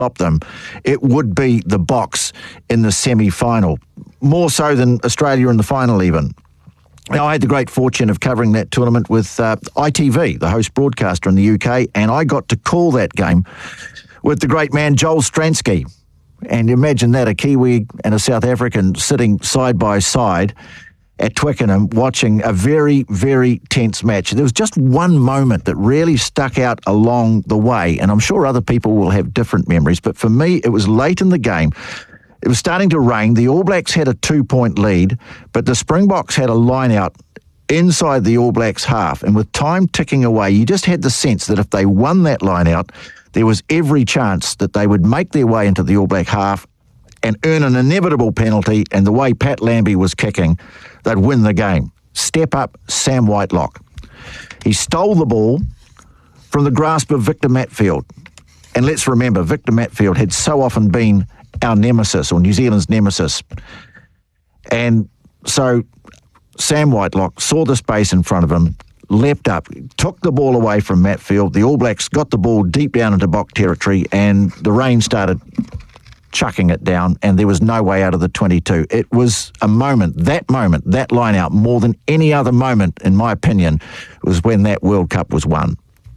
stop them, it would be the Boks in the semi-final, more so than Australia in the final even. Now, I had the great fortune of covering that tournament with ITV, the host broadcaster in the UK, and I got to call that game with the great man Joel Stransky. And imagine that, a Kiwi and a South African sitting side by side at Twickenham watching a very, very tense match. There was just one moment that really stuck out along the way, and I'm sure other people will have different memories, but for me, it was late in the game. It was starting to rain. The All Blacks had a 2-point lead, but the Springboks had a line out inside the All Blacks half, and with time ticking away, you just had the sense that if they won that line out, there was every chance that they would make their way into the All Black half and earn an inevitable penalty, and the way Pat Lambie was kicking, they'd win the game. Step up Sam Whitelock. He stole the ball from the grasp of Victor Matfield. And let's remember, Victor Matfield had so often been our nemesis, or New Zealand's nemesis. And so Sam Whitelock saw the space in front of him, leapt up, took the ball away from Matfield. The All Blacks got the ball deep down into Bok territory, and the rain started chucking it down, and there was no way out of the 22. It was a moment, that line out, more than any other moment, in my opinion, was when that World Cup was won.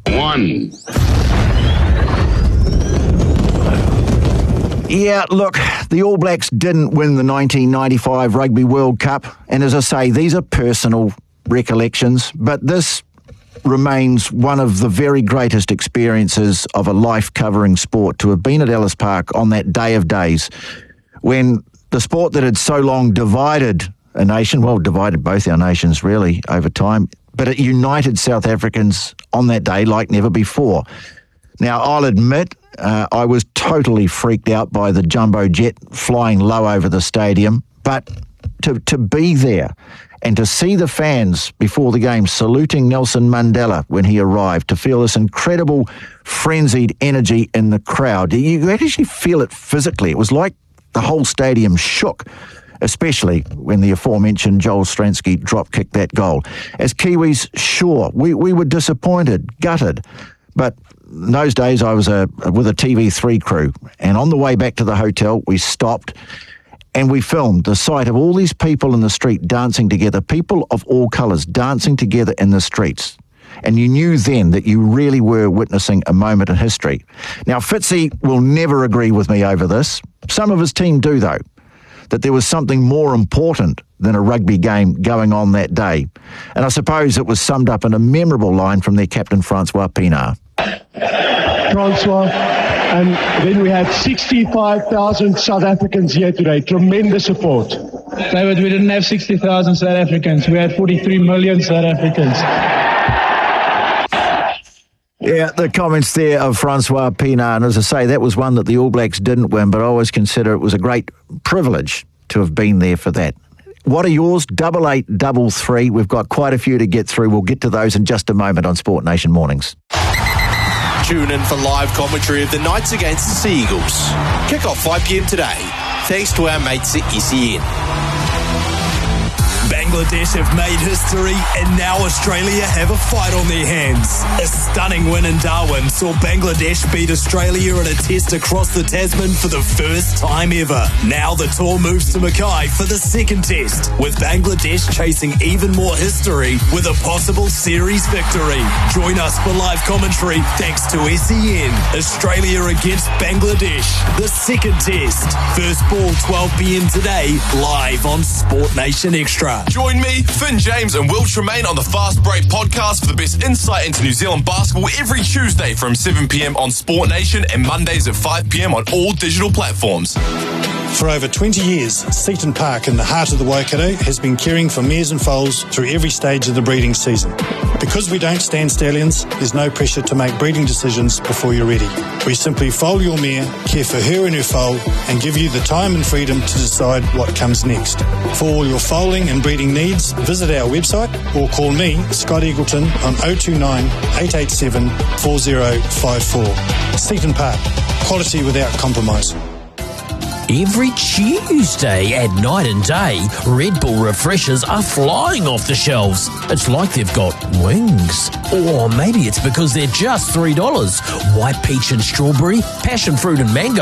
Yeah, look, the All Blacks didn't win the 1995 Rugby World Cup, and as I say, these are personal recollections, but this remains one of the very greatest experiences of a life covering sport, to have been at Ellis Park on that day of days when the sport that had so long divided a nation, well, divided both our nations really over time, but it united South Africans on that day like never before. Now, I'll admit, I was totally freaked out by the jumbo jet flying low over the stadium, but to be there and to see the fans before the game saluting Nelson Mandela when he arrived, to feel this incredible frenzied energy in the crowd, you actually feel it physically. It was like the whole stadium shook, especially when the aforementioned Joel Stransky drop-kicked that goal. As Kiwis, sure, we were disappointed, gutted, but in those days I was with a TV3 crew, and on the way back to the hotel we stopped and we filmed the sight of all these people in the street dancing together, people of all colours dancing together in the streets. And you knew then that you really were witnessing a moment in history. Now, Fitzy will never agree with me over this. Some of his team do, though, that there was something more important than a rugby game going on that day. And I suppose it was summed up in a memorable line from their captain, Francois Pienaar. Francois, and then we had 65,000 South Africans here today. Tremendous support. David, we didn't have 60,000 South Africans. We had 43 million South Africans. Yeah, the comments there of Francois Pienaar, and as I say, that was one that the All Blacks didn't win, but I always consider it was a great privilege to have been there for that. What are yours? 8833. We've got quite a few to get through. We'll get to those in just a moment on Sport Nation Mornings. Tune in for live commentary of the Knights against the Sea Eagles. Kick off 5 p.m. today, thanks to our mates at SEN. Bangladesh have made history, and now Australia have a fight on their hands. A stunning win in Darwin saw Bangladesh beat Australia at a test across the Tasman for the first time ever. Now the tour moves to Mackay for the second test, with Bangladesh chasing even more history with a possible series victory. Join us for live commentary thanks to SEN. Australia against Bangladesh, the second test. First ball 12 p.m. today, live on Sport Nation Extra. Join me, Finn James and Will Tremaine on the Fast Break podcast for the best insight into New Zealand basketball every Tuesday from 7 p.m. on Sport Nation and Mondays at 5 p.m. on all digital platforms. For over 20 years, Seaton Park in the heart of the Waikato has been caring for mares and foals through every stage of the breeding season. Because we don't stand stallions, there's no pressure to make breeding decisions before you're ready. We simply foal your mare, care for her and her foal, and give you the time and freedom to decide what comes next. For all your foaling and breeding needs, visit our website or call me, Scott Eagleton, on 029 887 4054. Seaton Park, quality without compromise. Every Tuesday at night and day, Red Bull refreshers are flying off the shelves. It's like they've got wings. Or maybe it's because they're just $3. White peach and strawberry, passion fruit and mango,